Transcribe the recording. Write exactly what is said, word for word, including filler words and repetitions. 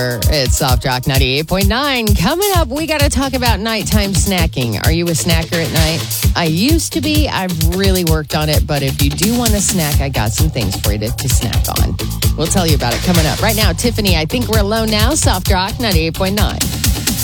It's Soft Rock ninety-eight point nine. Coming up, we got to talk about nighttime snacking. Are you a snacker at night? I used to be. I've really worked on it. But if you do want a snack, I got some things for you to, to snack on. We'll tell you about it coming up. Right now, Tiffany, I think we're alone now. Soft Rock ninety-eight point nine.